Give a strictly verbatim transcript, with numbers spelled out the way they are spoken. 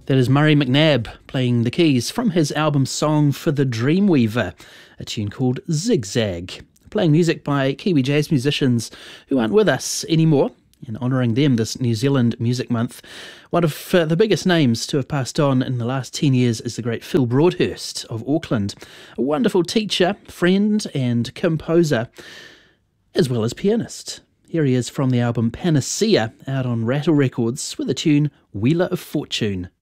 That is Murray McNabb playing the keys from his album Song for the Dreamweaver, a tune called Zigzag. Playing music by Kiwi jazz musicians who aren't with us anymore, and honouring them this New Zealand Music Month. One of uh, the biggest names to have passed on in the last ten years is the great Phil Broadhurst of Auckland, a wonderful teacher, friend and composer, as well as pianist. Here he is from the album Panacea, out on Rattle Records, with the tune Wheeler of Fortune.